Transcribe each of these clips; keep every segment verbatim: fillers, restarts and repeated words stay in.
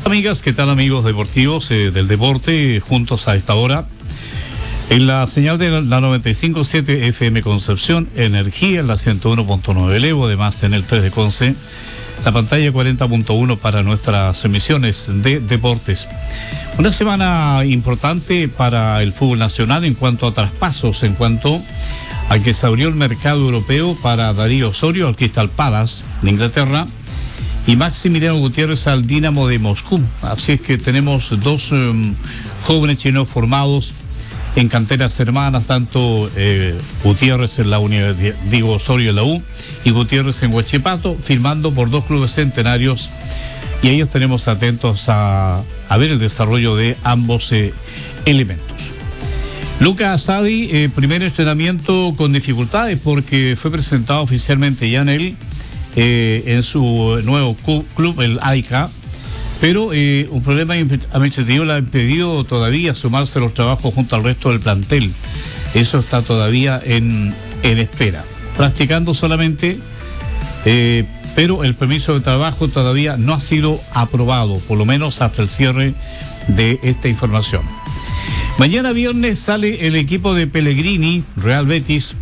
Amigas, ¿qué tal amigos deportivos eh, del deporte? Juntos a esta hora. En la señal de la noventa y cinco punto siete F M Concepción, Energía en la ciento uno punto nueve Levo, además en el tres de Conce, la pantalla cuarenta punto uno para nuestras emisiones de deportes. Una semana importante para el fútbol nacional en cuanto a traspasos, en cuanto a que se abrió el mercado europeo para Darío Osorio al Crystal Palace de Inglaterra y Maximiliano Gutiérrez al Dinamo de Moscú. Así es que tenemos dos um, jóvenes chilenos formados en canteras hermanas, tanto eh, Gutiérrez en la Universidad, digo Osorio en la U y Gutiérrez en Huachipato, firmando por dos clubes centenarios, y ellos tenemos atentos a, a ver el desarrollo de ambos eh, elementos. Lucas Asadi, eh, primer entrenamiento con dificultades porque fue presentado oficialmente ya en él eh, en su nuevo club, el A I C A, pero eh, un problema administrativo le ha impedido todavía sumarse a los trabajos junto al resto del plantel. Eso está todavía en, en espera. Practicando solamente, eh, pero el permiso de trabajo todavía no ha sido aprobado, por lo menos hasta el cierre de esta información. Mañana viernes sale el equipo de Pellegrini, Real Betis,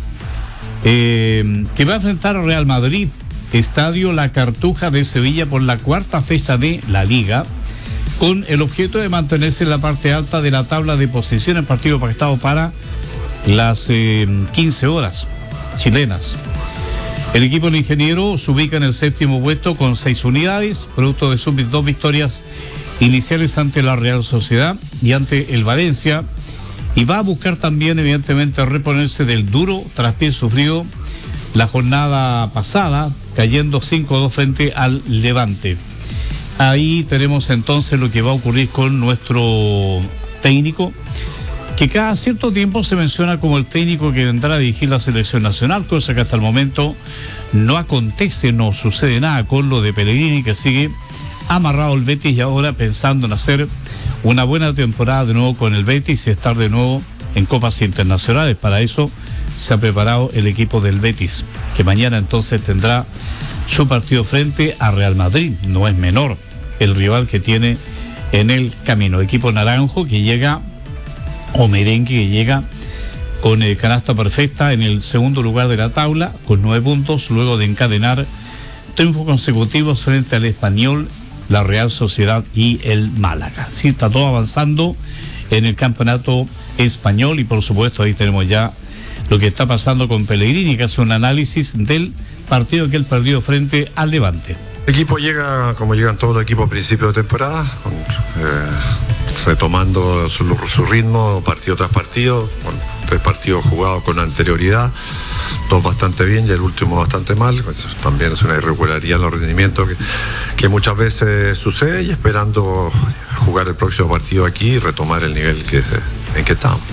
eh, que va a enfrentar a Real Madrid. Estadio La Cartuja de Sevilla por la cuarta fecha de la Liga, con el objeto de mantenerse en la parte alta de la tabla de posiciones, partido pactado para las eh, quince horas chilenas. El equipo del ingeniero se ubica en el séptimo puesto con seis unidades, producto de sus dos victorias iniciales ante la Real Sociedad y ante el Valencia, y va a buscar también evidentemente reponerse del duro traspié sufrido la jornada pasada, cayendo cinco a dos frente al Levante. Ahí tenemos entonces lo que va a ocurrir con nuestro técnico, que cada cierto tiempo se menciona como el técnico que vendrá a dirigir la selección nacional, cosa que hasta el momento no acontece, no sucede nada con lo de Pellegrini, que sigue amarrado al Betis y ahora pensando en hacer una buena temporada de nuevo con el Betis y estar de nuevo en copas internacionales. Para eso se ha preparado el equipo del Betis, que mañana entonces tendrá su partido frente a Real Madrid. No es menor el rival que tiene en el camino. Equipo naranjo que llega, o merengue que llega con eh, canasta perfecta en el segundo lugar de la tabla, con nueve puntos, luego de encadenar triunfos consecutivos frente al Español, la Real Sociedad y el Málaga. Sí, está todo avanzando en el campeonato español, y por supuesto ahí tenemos ya lo que está pasando con Pellegrini, que hace un análisis del partido que él perdió frente al Levante. El equipo llega como llegan todos los equipos a principio de temporada, con, eh, retomando su, su ritmo partido tras partido, con tres partidos jugados con anterioridad, dos bastante bien y el último bastante mal. Eso también es una irregularidad en los rendimientos que, que muchas veces sucede, y esperando jugar el próximo partido aquí y retomar el nivel que, en que estamos.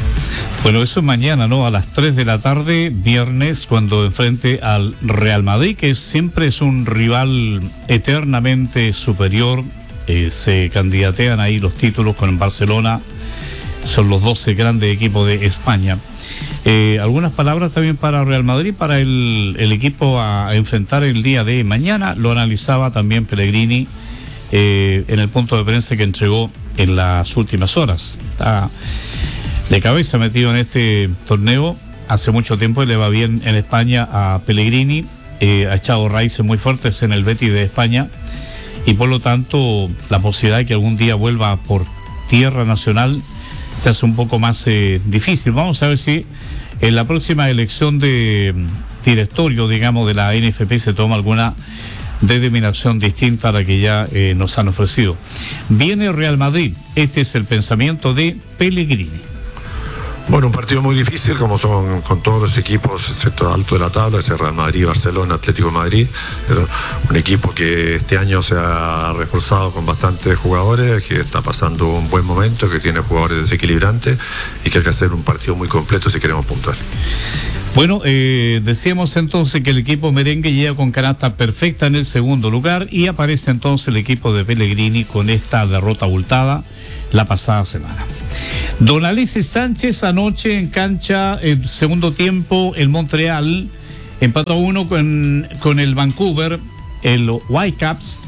Bueno, eso es mañana, ¿no? A las tres de la tarde, viernes, cuando enfrente al Real Madrid, que siempre es un rival eternamente superior. Eh, se candidatean ahí los títulos con Barcelona, son los doce grandes equipos de España. Eh, algunas palabras también para Real Madrid, para el, el equipo a, a enfrentar el día de mañana. Lo analizaba también Pellegrini eh, en el punto de prensa que entregó en las últimas horas. Está de cabeza metido en este torneo. Hace mucho tiempo le va bien en España a Pellegrini, eh, ha echado raíces muy fuertes en el Betis de España, y por lo tanto la posibilidad de que algún día vuelva por tierra nacional se hace un poco más eh, difícil. Vamos a ver si en la próxima elección de directorio, digamos, de la N F P se toma alguna determinación distinta a la que ya eh, nos han ofrecido. Viene Real Madrid, este es el pensamiento de Pellegrini. Bueno, un partido muy difícil, como son con todos los equipos, excepto alto de la tabla, ese Real Madrid, Barcelona, Atlético de Madrid. Un equipo que este año se ha reforzado con bastantes jugadores, que está pasando un buen momento, que tiene jugadores desequilibrantes y que hay que hacer un partido muy completo si queremos puntuar. Bueno, eh, decíamos entonces que el equipo merengue llega con canasta perfecta en el segundo lugar, y aparece entonces el equipo de Pellegrini con esta derrota abultada la pasada semana. Don Alexis Sánchez anoche en cancha, el segundo tiempo, el Montreal empató a uno con, con el Vancouver, el Whitecaps,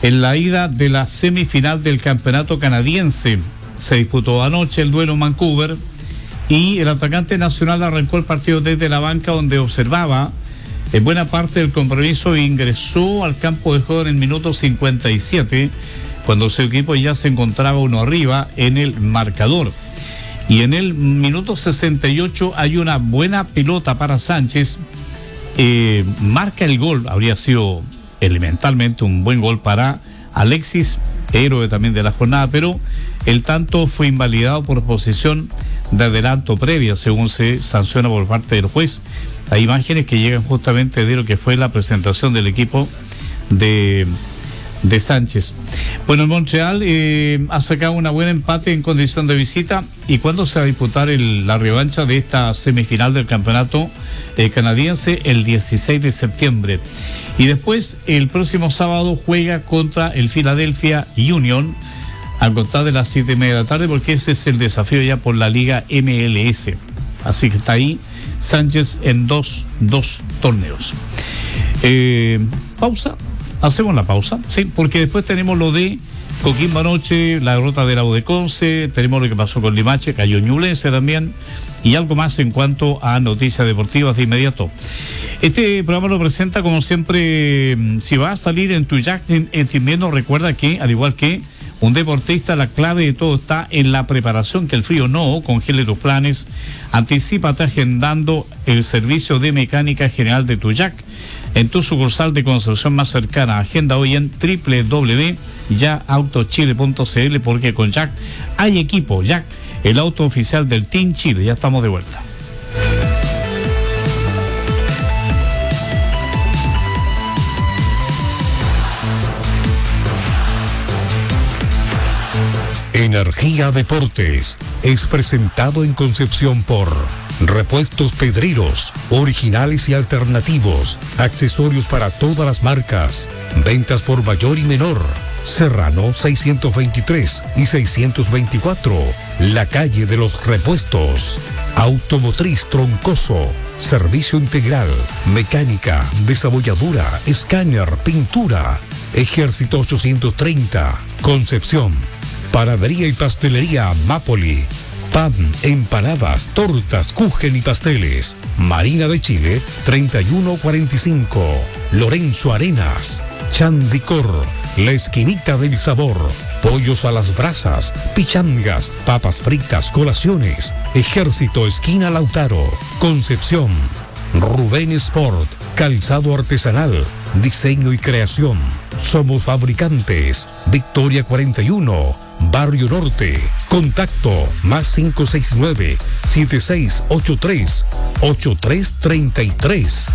En la ida de la semifinal del campeonato canadiense se disputó anoche el duelo en Vancouver y el atacante nacional arrancó el partido desde la banca, donde observaba en buena parte del compromiso e ingresó al campo de juego en el minuto cincuenta y siete, cuando su equipo ya se encontraba uno arriba en el marcador. Y en el minuto sesenta y ocho hay una buena pelota para Sánchez, eh, marca el gol. Habría sido elementalmente un buen gol para Alexis, héroe también de la jornada, pero el tanto fue invalidado por posición de adelanto previa, según se sanciona por parte del juez. Hay imágenes que llegan justamente de lo que fue la presentación del equipo de de Sánchez. Bueno, el Montreal eh, ha sacado una buena empate en condición de visita. ¿Y cuándo se va a disputar el, la revancha de esta semifinal del campeonato eh, canadiense? El dieciséis de septiembre. Y después, el próximo sábado, juega contra el Philadelphia Union a contar de las siete y media de la tarde, porque ese es el desafío ya por la Liga M L S. Así que está ahí Sánchez en dos, dos torneos. Eh, pausa. Hacemos la pausa, sí, porque después tenemos lo de Coquimbo anoche, la derrota de la U de Conce, tenemos lo que pasó con Limache, cayó Ñublense también, y algo más en cuanto a noticias deportivas de inmediato. Este programa lo presenta, como siempre, si va a salir en tu yacht en, en invierno, recuerda que, al igual que un deportista, la clave de todo está en la preparación, que el frío no congele tus planes. Anticípate agendando el servicio de mecánica general de tu yacht en tu sucursal de Concepción más cercana. Agenda hoy en doble u doble u doble u punto ya auto chile punto c l, porque con Jack hay equipo. Jack, el auto oficial del Team Chile. Ya estamos de vuelta. Energía Deportes es presentado en Concepción por Repuestos Pedreros, originales y alternativos, accesorios para todas las marcas, ventas por mayor y menor. Serrano seiscientos veintitrés y seiscientos veinticuatro, la calle de los repuestos. Automotriz Troncoso, servicio integral, mecánica, desabolladura, escáner, pintura. Ejército ochocientos treinta, Concepción. Panadería y pastelería Mapoli. Pan, empanadas, tortas, kuchen y pasteles. Marina de Chile, treinta y uno cuarenta y cinco. Lorenzo Arenas. Chandicor, la esquinita del sabor. Pollos a las brasas, pichangas, papas fritas, colaciones. Ejército, esquina Lautaro. Concepción. Rubén Sport, calzado artesanal, diseño y creación. Somos fabricantes. Victoria cuarenta y uno, Barrio Norte. Contacto más cinco seis nueve, siete seis ocho tres, ocho tres tres tres.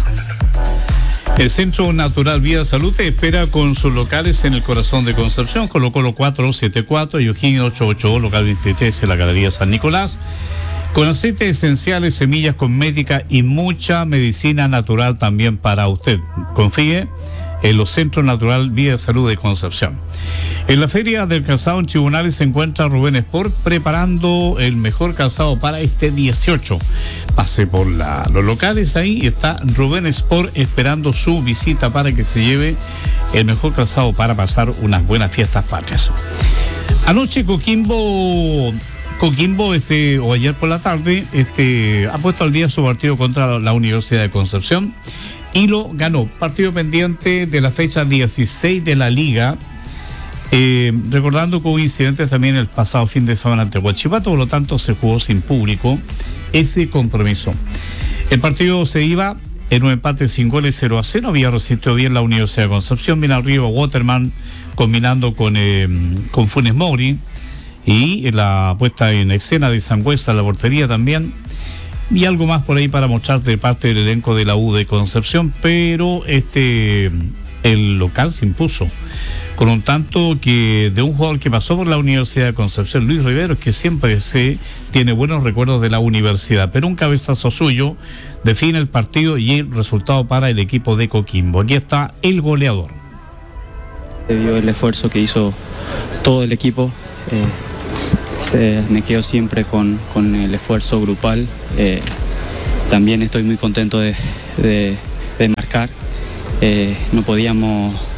El Centro Natural Vida Salud te espera con sus locales en el corazón de Concepción, Colo Colo cuatrocientos setenta y cuatro y Eugenio ochocientos ochenta y dos, local veintitrés en la Galería San Nicolás, con aceites esenciales, semillas cosméticas y mucha medicina natural también para usted. Confíe en los Centros Natural Vida Salud de Concepción. En la Feria del Calzado en Tribunales se encuentra Rubén Sport preparando el mejor calzado para este dieciocho. Pase por la, los locales ahí y está Rubén Sport esperando su visita para que se lleve el mejor calzado para pasar unas buenas fiestas patrias. Anoche Coquimbo... Coquimbo, este, o ayer por la tarde, este, ha puesto al día su partido contra la Universidad de Concepción y lo ganó. Partido pendiente de la fecha dieciséis de la Liga, eh, recordando que hubo incidentes también el pasado fin de semana ante Huachipato, por lo tanto se jugó sin público ese compromiso. El partido se iba en un empate sin goles, cero a cero, había resistido bien la Universidad de Concepción, bien arriba Waterman combinando con, eh, con Funes Mori, y la puesta en escena de Sangüesa, la portería también, y algo más por ahí para mostrar de parte del elenco de la U de Concepción, pero este el local se impuso con un tanto que de un jugador que pasó por la Universidad de Concepción, Luis Riveros, que siempre se tiene buenos recuerdos de la universidad, pero un cabezazo suyo define el partido y el resultado para el equipo de Coquimbo. Aquí está el goleador. Se vio el esfuerzo que hizo todo el equipo. Eh... Se, me quedo siempre con, con el esfuerzo grupal. Eh, también estoy muy contento de, de, de marcar. Eh, no podíamos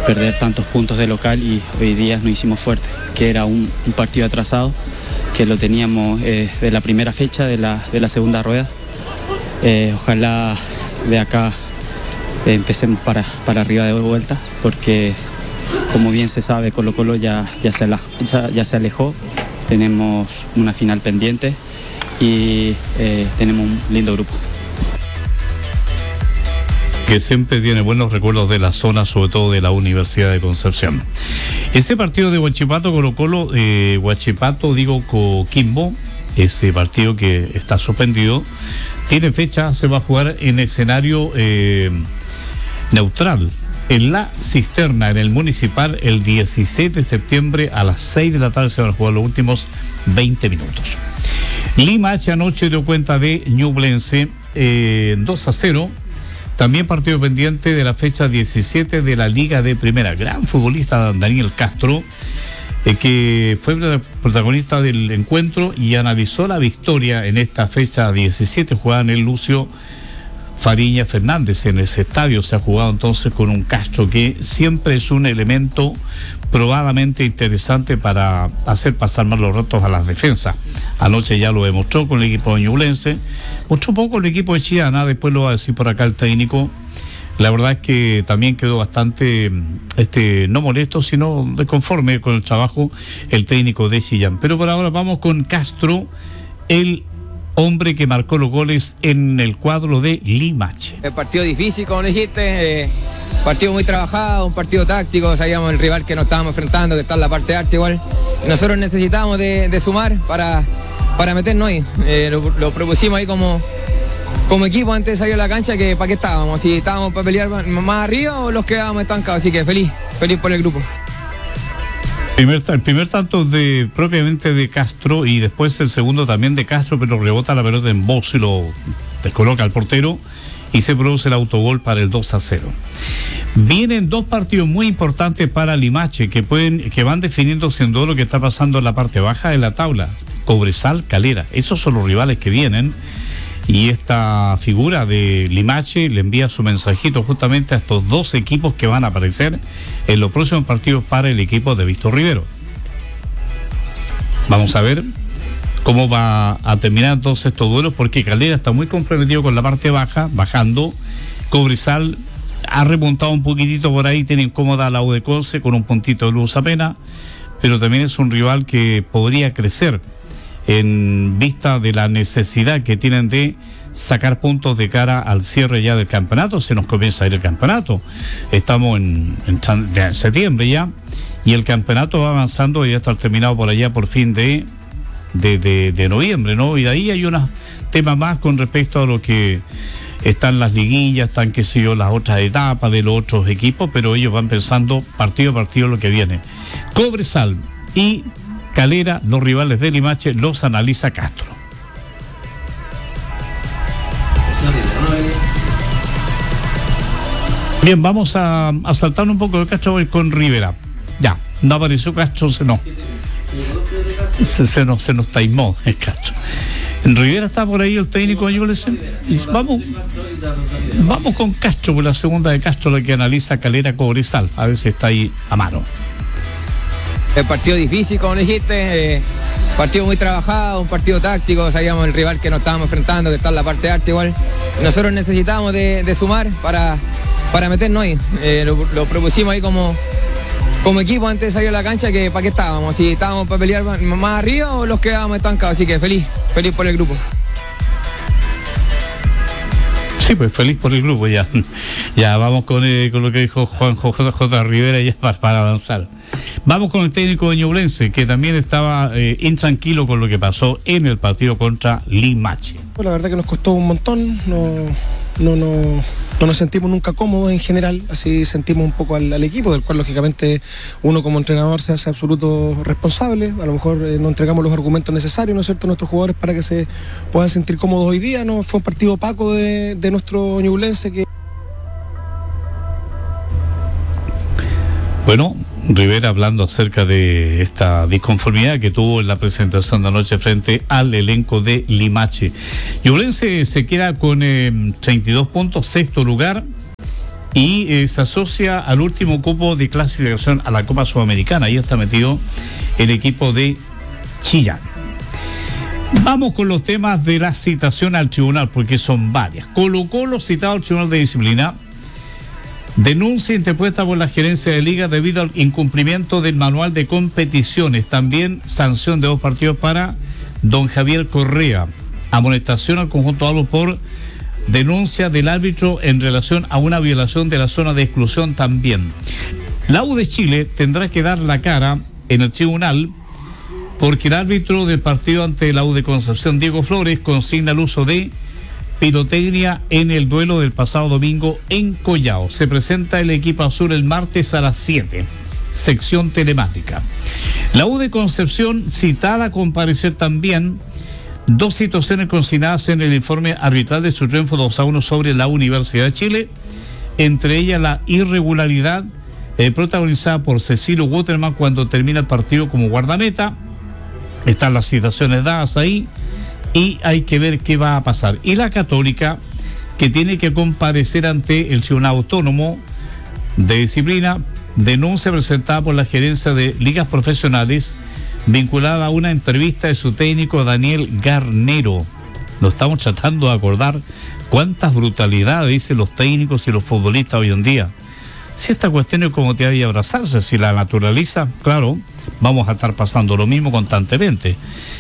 perder tantos puntos de local y hoy día nos hicimos fuertes, que era un, un partido atrasado, que lo teníamos eh, de la primera fecha de la, de la segunda rueda. Eh, ojalá de acá eh, empecemos para, para arriba de vuelta, porque como bien se sabe, Colo Colo ya, ya, se, alejó, ya, ya se alejó, tenemos una final pendiente y eh, tenemos un lindo grupo. Que siempre tiene buenos recuerdos de la zona, sobre todo de la Universidad de Concepción. Ese partido de Huachipato Colo Colo, eh, Huachipato, digo Coquimbo, ese partido que está suspendido, tiene fecha, se va a jugar en escenario eh, neutral, en la Cisterna, en el Municipal, el dieciséis de septiembre a las seis de la tarde se van a jugar los últimos veinte minutos. Limache anoche dio cuenta de Ñublense eh, dos a cero. También partido pendiente de la fecha diecisiete de la Liga de Primera. Gran futbolista Daniel Castro, eh, que fue protagonista del encuentro y analizó la victoria en esta fecha diecisiete. Jugaba en el Lucio Fariña Fernández en ese estadio. Se ha jugado entonces con un Castro que siempre es un elemento probadamente interesante para hacer pasar mal los ratos a las defensas. Anoche ya lo demostró con el equipo de Ñublense, mostró poco el equipo de Chillán, después lo va a decir por acá el técnico. La verdad es que también quedó bastante este no molesto, sino de conforme con el trabajo el técnico de Chillán. Pero por ahora vamos con Castro, el hombre que marcó los goles en el cuadro de Limache. El partido difícil, como dijiste, eh, partido muy trabajado, un partido táctico, sabíamos el rival que nos estábamos enfrentando, que está en la parte de arte igual. Y nosotros necesitábamos de, de sumar para, para meternos ahí. Eh, lo, lo propusimos ahí como, como equipo antes de salir a la cancha, que para qué estábamos, si estábamos para pelear más arriba o los quedábamos estancados, así que feliz, feliz por el grupo. Primer, el primer tanto de propiamente de Castro y después el segundo también de Castro, pero rebota la pelota en box y lo descoloca al portero y se produce el autogol para el dos a cero. Vienen dos partidos muy importantes para Limache que pueden, que van definiendo sin duda lo que está pasando en la parte baja de la tabla. Cobresal, Calera, esos son los rivales que vienen. Y esta figura de Limache le envía su mensajito justamente a estos dos equipos que van a aparecer en los próximos partidos para el equipo de Víctor Rivero. Vamos a ver cómo va a terminar entonces estos duelos, porque Calera está muy comprometido con la parte baja, bajando. Cobresal ha remontado un poquitito por ahí, tiene incómoda la U de Conce con un puntito de luz apenas, pero también es un rival que podría crecer en vista de la necesidad que tienen de sacar puntos de cara al cierre ya del campeonato. Se nos comienza a ir el campeonato, estamos en, en, en septiembre ya, y el campeonato va avanzando y ya está terminado por allá por fin de, de, de, de noviembre, ¿no? Y de ahí hay unos temas más con respecto a lo que están las liguillas, están, qué sé yo, las otras etapas de los otros equipos, pero ellos van pensando partido a partido lo que viene. Cobresal y Calera, los rivales de Limache, los analiza Castro. Bien, vamos a, a saltar un poco de Castro con Rivera. Ya, no apareció Castro, se no. Se, se nos, se nos taimó el Castro. En Rivera está por ahí el técnico de Ñublense. Vamos, vamos con Castro, por la segunda de Castro, la que analiza Calera Cobresal. A ver si está ahí a mano. El partido difícil, como dijiste, eh, partido muy trabajado, un partido táctico, sabíamos el rival que nos estábamos enfrentando, que está en la parte de arte igual. Y nosotros necesitábamos de, de sumar para, para meternos ahí. Eh, lo, lo propusimos ahí como, como equipo antes de salir a la cancha, que para qué estábamos, si estábamos para pelear más arriba o los quedábamos estancados, así que feliz, feliz por el grupo. Sí, pues feliz por el grupo ya. Ya vamos con, eh, con lo que dijo Juan J. J. Rivera ya para, para avanzar. Vamos con el técnico de Ñublense, que también estaba eh, intranquilo con lo que pasó en el partido contra Limache. La verdad que nos costó un montón, no, no, no, no nos sentimos nunca cómodos en general, así sentimos un poco al, al equipo, del cual lógicamente uno como entrenador se hace absoluto responsable. A lo mejor eh, no entregamos los argumentos necesarios, ¿no es cierto?, a nuestros jugadores para que se puedan sentir cómodos hoy día. No fue un partido opaco de, de nuestro Ñublense que... Bueno, Rivera hablando acerca de esta disconformidad que tuvo en la presentación de anoche frente al elenco de Limache. Ñublense se queda con eh, treinta y dos puntos, sexto lugar. y eh, se asocia al último cupo de clasificación a la Copa Sudamericana. Ahí está metido el equipo de Chillán. Vamos con los temas de la citación al tribunal, porque son varias. Colo-Colo citado al Tribunal de Disciplina. Denuncia interpuesta por la gerencia de liga debido al incumplimiento del manual de competiciones. También sanción de dos partidos para don Javier Correa. Amonestación al conjunto Albo por denuncia del árbitro en relación a una violación de la zona de exclusión también. La U de Chile tendrá que dar la cara en el tribunal porque el árbitro del partido ante la U de Concepción, Diego Flores, consigna el uso de pirotecnia en el duelo del pasado domingo en Collao. Se presenta el equipo azul el martes a las siete, sección telemática. La U de Concepción citada a comparecer también. Dos situaciones consignadas en el informe arbitral de su triunfo dos a uno sobre la Universidad de Chile, entre ellas la irregularidad eh, protagonizada por Cecilio Waterman cuando termina el partido como guardameta. Están las citaciones dadas ahí y hay que ver qué va a pasar. Y la Católica, que tiene que comparecer ante el Tribunal Autónomo de Disciplina, denuncia presentada por la gerencia de ligas profesionales vinculada a una entrevista de su técnico Daniel Garnero. Nos estamos tratando de acordar cuántas brutalidades dicen los técnicos y los futbolistas hoy en día. Si esta cuestión es como te hay que abrazarse, si la naturaliza, claro, vamos a estar pasando lo mismo constantemente.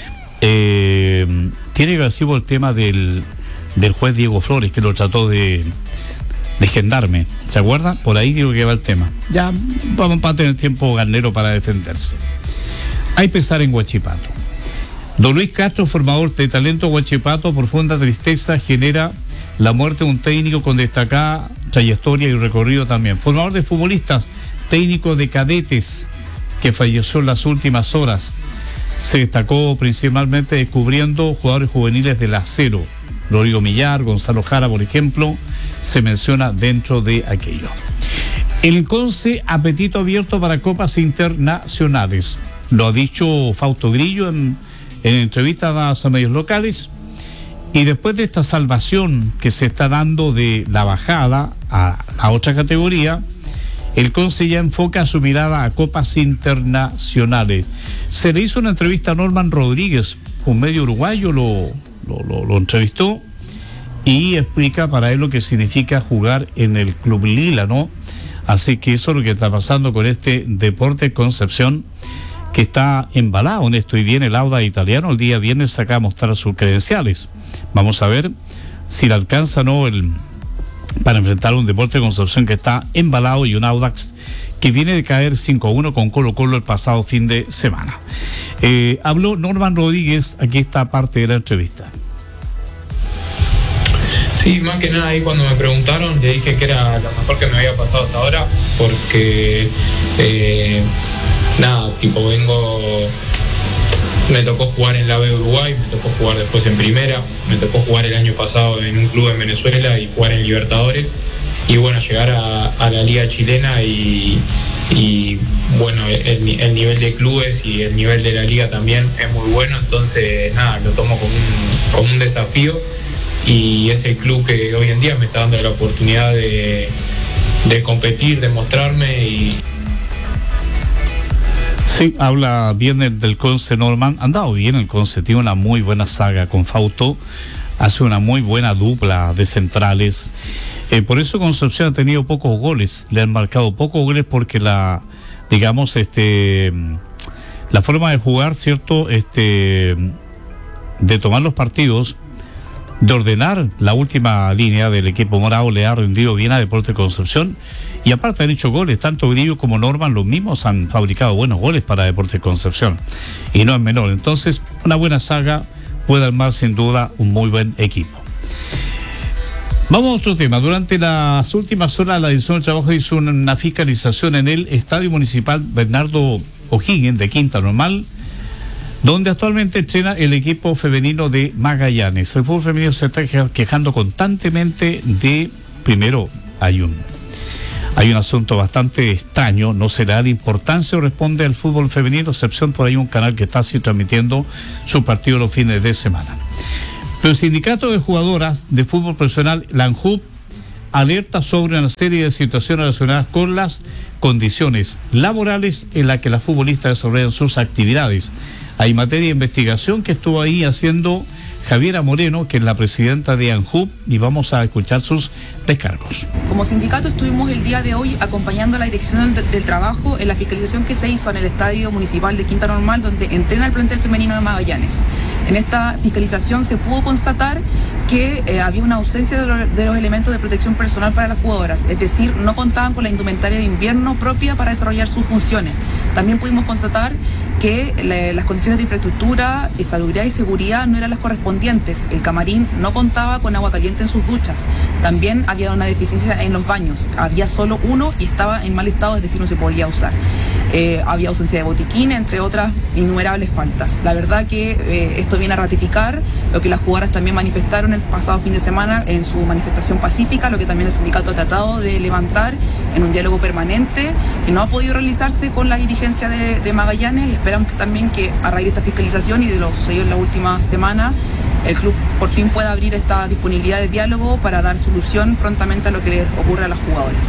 Eh, tiene que ver por el tema del, del juez Diego Flores, que lo trató de, de gendarme. ¿Se acuerda? Por ahí digo que va el tema. Ya vamos a tener tiempo Garnero para defenderse. Hay pesar en Huachipato. Don Luis Castro, formador de talento Huachipato, profunda tristeza genera la muerte de un técnico con destacada trayectoria y recorrido también. Formador de futbolistas, técnico de cadetes, que falleció en las últimas horas. Se destacó principalmente descubriendo jugadores juveniles del Acero. Rodrigo Millar, Gonzalo Jara, por ejemplo, se menciona dentro de aquello. El Conce, apetito abierto para copas internacionales. Lo ha dicho Fausto Grillo en, en entrevistas a medios locales. Y después de esta salvación que se está dando de la bajada a la otra categoría, el Conce ya enfoca su mirada a copas internacionales. Se le hizo una entrevista a Norman Rodríguez, un medio uruguayo lo, lo, lo, lo entrevistó y explica para él lo que significa jugar en el Club Lila, ¿no? Así que eso es lo que está pasando con este Deportes Concepción, que está embalado en esto, y viene el Audax Italiano el día viernes acá a mostrar sus credenciales. Vamos a ver si le alcanza o no el, para enfrentar un Deportes Concepción que está embalado y un Audax que viene de caer cinco a uno con Colo Colo el pasado fin de semana. Eh, habló Norman Rodríguez, aquí está parte de la entrevista. Sí, más que nada ahí cuando me preguntaron le dije que era lo mejor que me había pasado hasta ahora, porque eh, nada, tipo vengo, me tocó jugar en la B de Uruguay, me tocó jugar después en Primera, me tocó jugar el año pasado en un club en Venezuela y jugar en Libertadores, y bueno, llegar a, a la liga chilena y, y bueno, el, el nivel de clubes y el nivel de la liga también es muy bueno, entonces nada, lo tomo como un, como un desafío. Y es el club que hoy en día me está dando la oportunidad de, de competir, de mostrarme. Y sí, habla bien del, del Conce Norman. Ha andado bien el Conce, tiene una muy buena saga con Fausto, hace una muy buena dupla de centrales. Eh, por eso Concepción ha tenido pocos goles, le han marcado pocos goles porque la, digamos, este, la forma de jugar, cierto, este, de tomar los partidos, de ordenar la última línea del equipo morado, le ha rendido bien a Deportes Concepción, y aparte han hecho goles, tanto Grillo como Norman, los mismos han fabricado buenos goles para Deportes Concepción, y no es menor. Entonces, una buena saga puede armar sin duda un muy buen equipo. Vamos a otro tema. Durante las últimas horas la Dirección de Trabajo hizo una fiscalización en el Estadio Municipal Bernardo O'Higgins de Quinta Normal, donde actualmente entrena el equipo femenino de Magallanes. El fútbol femenino se está quejando constantemente de, primero, hay un hay un asunto bastante extraño, no se le da la importancia o responde al fútbol femenino, excepción por ahí un canal que está así transmitiendo su partido los fines de semana. Pero el sindicato de jugadoras de fútbol profesional, la ANJUP, alerta sobre una serie de situaciones relacionadas con las condiciones laborales en las que las futbolistas desarrollan sus actividades. Hay materia de investigación que estuvo ahí haciendo Javiera Moreno, que es la presidenta de ANJUB, y vamos a escuchar sus descargos. Como sindicato estuvimos el día de hoy acompañando a la Dirección del, del Trabajo en la fiscalización que se hizo en el Estadio Municipal de Quinta Normal, donde entrena el plantel femenino de Magallanes. En esta fiscalización se pudo constatar que eh, había una ausencia de, lo, de los elementos de protección personal para las jugadoras, es decir, no contaban con la indumentaria de invierno propia para desarrollar sus funciones. También pudimos constatar que la, las condiciones de infraestructura, de salubridad y seguridad no eran las correspondientes. El camarín no contaba con agua caliente en sus duchas. También había una deficiencia en los baños. Había solo uno y estaba en mal estado, es decir, no se podía usar. Eh, había ausencia de botiquín, entre otras innumerables faltas. La verdad que eh, esto viene a ratificar lo que las jugadoras también manifestaron el pasado fin de semana en su manifestación pacífica, lo que también el sindicato ha tratado de levantar en un diálogo permanente que no ha podido realizarse con la dirigencia de, de Magallanes. Esperamos que también que a raíz de esta fiscalización y de lo sucedido en la última semana, el club por fin pueda abrir esta disponibilidad de diálogo para dar solución prontamente a lo que les ocurre a las jugadoras.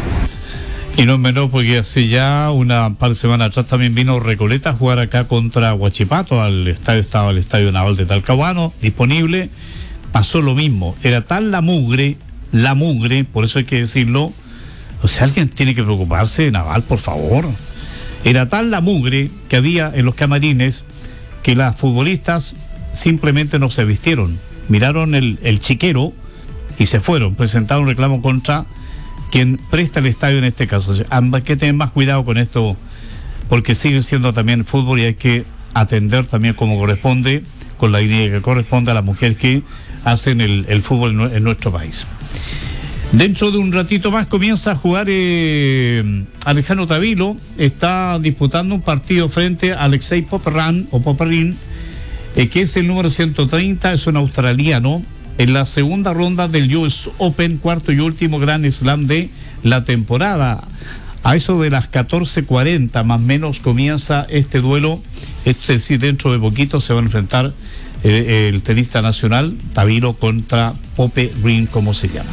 Y no es menor porque hace ya una par de semanas atrás también vino Recoleta a jugar acá contra Huachipato, al estadio, estaba el Estadio Naval de Talcahuano, disponible, pasó lo mismo, era tal la mugre, la mugre, por eso hay que decirlo, o sea, alguien tiene que preocuparse de Naval, por favor, era tal la mugre que había en los camarines que las futbolistas simplemente no se vistieron, miraron el, el chiquero y se fueron, presentaron un reclamo contra quien presta el estadio en este caso. O sea, hay que tener más cuidado con esto porque sigue siendo también fútbol y hay que atender también como corresponde, con la dignidad que corresponde a las mujeres que hacen el, el fútbol en, en nuestro país. Dentro de un ratito más comienza a jugar eh, Alejandro Tavilo, está disputando un partido frente a Alexei Popyrin, o Popyrin, eh, que es el número ciento treinta, es un australiano, en la segunda ronda del U S Open, cuarto y último Grand Slam de la temporada. A eso de las catorce cuarenta más o menos comienza este duelo, es decir, dentro de poquito se va a enfrentar eh, el tenista nacional Tavilo contra Popyrin, como se llama.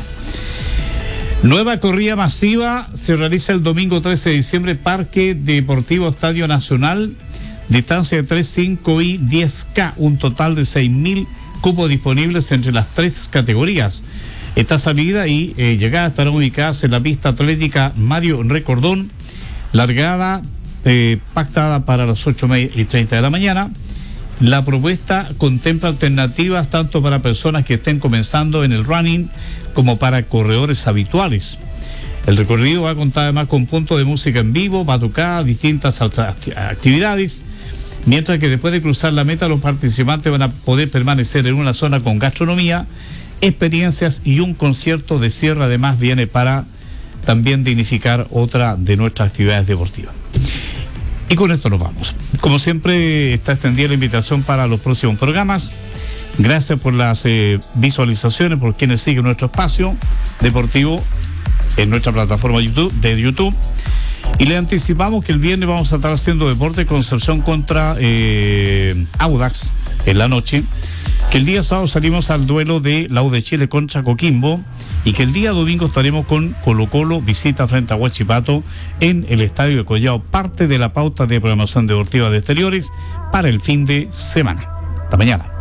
Nueva corrida masiva se realiza el domingo trece de diciembre, Parque Deportivo Estadio Nacional, distancia de tres, cinco y diez K, un total de seis mil cupos disponibles entre las tres categorías. Esta salida y eh, llegada estarán ubicadas en la pista atlética Mario Recordón, largada eh, pactada para las ocho y treinta de la mañana. La propuesta contempla alternativas tanto para personas que estén comenzando en el running como para corredores habituales. El recorrido va a contar además con puntos de música en vivo, batucada, distintas actividades, mientras que después de cruzar la meta los participantes van a poder permanecer en una zona con gastronomía, experiencias y un concierto de cierre. Además viene para también dignificar otra de nuestras actividades deportivas. Y con esto nos vamos. Como siempre está extendida la invitación para los próximos programas. Gracias por las eh, visualizaciones, por quienes siguen nuestro espacio deportivo en nuestra plataforma YouTube, de YouTube. Y le anticipamos que el viernes vamos a estar haciendo deporte Concepción contra eh, Audax en la noche, que el día sábado salimos al duelo de la U de Chile contra Coquimbo y que el día domingo estaremos con Colo Colo, visita frente a Huachipato en el Estadio de Collao, parte de la pauta de programación deportiva de exteriores para el fin de semana. Hasta mañana.